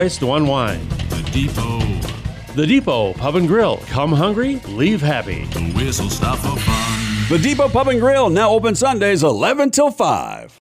place to unwind. The Depot. The Depot Pub and Grill. Come hungry, leave happy. The Whistle Stop for Fun. The Depot Pub and Grill now open Sundays 11 till 5.